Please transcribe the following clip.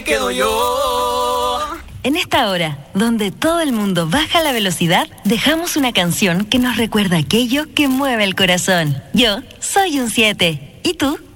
quedo yo. En esta hora, donde todo el mundo baja la velocidad, dejamos una canción que nos recuerda aquello que mueve el corazón. Yo soy un 7. ¿Y tú?